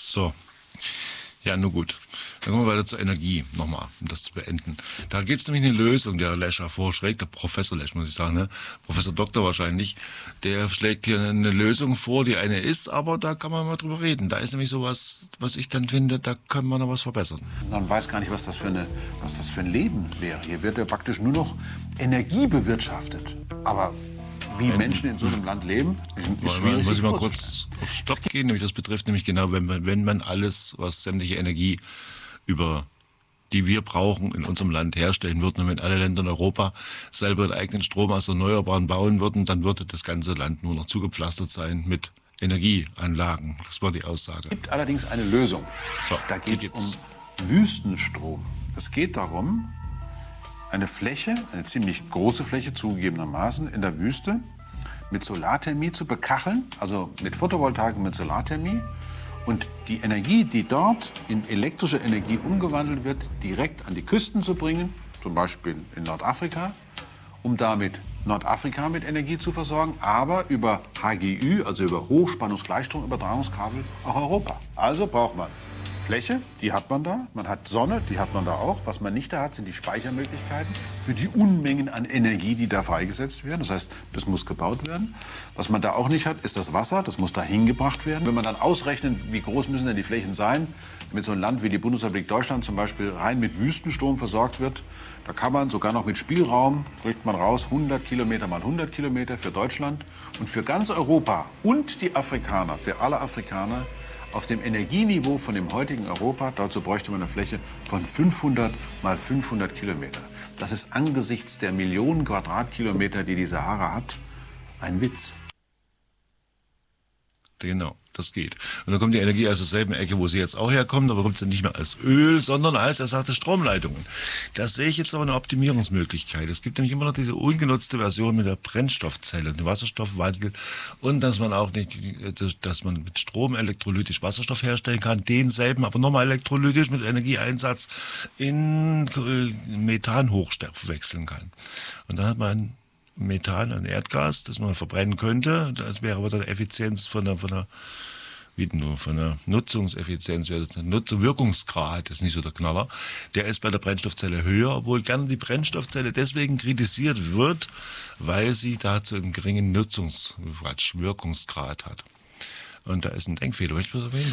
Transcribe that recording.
So. Ja, nur gut. Dann kommen wir weiter zur Energie nochmal, um das zu beenden. Da gibt es nämlich eine Lösung, der Lescher vorschlägt, der Professor Lesch, muss ich sagen, ne? Professor Doktor wahrscheinlich, der schlägt hier eine Lösung vor, die eine ist, aber da kann man mal drüber reden. Da ist nämlich sowas, was ich dann finde, da kann man noch was verbessern. Man weiß gar nicht, was das für ein Leben wäre. Hier wird ja praktisch nur noch Energie bewirtschaftet. Aber wie Menschen in so einem Land leben, ist schwierig. Muss ich mal kurz auf Stopp gehen, nämlich das betrifft nämlich genau, wenn man alles, was sämtliche Energie die wir brauchen, in unserem Land herstellen würden. Und wenn alle Länder in Europa selber den eigenen Strom aus Erneuerbaren bauen würden, dann würde das ganze Land nur noch zugepflastert sein mit Energieanlagen. Das war die Aussage. Es gibt allerdings eine Lösung. So, da geht es um Wüstenstrom. Es geht darum, eine ziemlich große Fläche zugegebenermaßen in der Wüste mit Solarthermie zu bekacheln, also mit Photovoltaik und mit Solarthermie. Und die Energie, die dort in elektrische Energie umgewandelt wird, direkt an die Küsten zu bringen, zum Beispiel in Nordafrika, um damit Nordafrika mit Energie zu versorgen, aber über HGÜ, also über Hochspannungsgleichstromübertragungskabel, auch Europa. Also braucht man Fläche, die hat man da. Man hat Sonne, die hat man da auch. Was man nicht da hat, sind die Speichermöglichkeiten für die Unmengen an Energie, die da freigesetzt werden. Das heißt, das muss gebaut werden. Was man da auch nicht hat, ist das Wasser. Das muss da hingebracht werden. Wenn man dann ausrechnet, wie groß müssen denn die Flächen sein, damit so ein Land wie die Bundesrepublik Deutschland zum Beispiel rein mit Wüstenstrom versorgt wird, da kann man sogar noch mit Spielraum, kriegt man raus, 100 Kilometer mal 100 Kilometer für Deutschland und für ganz Europa und die Afrikaner, für alle Afrikaner, auf dem Energieniveau von dem heutigen Europa, dazu bräuchte man eine Fläche von 500 mal 500 Kilometer. Das ist angesichts der Millionen Quadratkilometer, die die Sahara hat, ein Witz. Genau, das geht. Und dann kommt die Energie aus derselben Ecke, wo sie jetzt auch herkommt, aber kommt sie nicht mehr als Öl, sondern als ersatzte Stromleitungen. Da sehe ich jetzt aber eine Optimierungsmöglichkeit. Es gibt nämlich immer noch diese ungenutzte Version mit der Brennstoffzelle, dem Wasserstoffwandel und dass man auch nicht, dass man mit Strom elektrolytisch Wasserstoff herstellen kann, denselben, aber nochmal elektrolytisch mit Energieeinsatz in Methan hochwechseln kann. Und dann hat man Methan, ein Erdgas, das man verbrennen könnte. Das wäre aber dann Effizienz von der Nutzungseffizienz, der Wirkungsgrad ist nicht so der Knaller. Der ist bei der Brennstoffzelle höher, obwohl gerne die Brennstoffzelle deswegen kritisiert wird, weil sie dazu einen geringen Wirkungsgrad hat. Und da ist ein Denkfehler.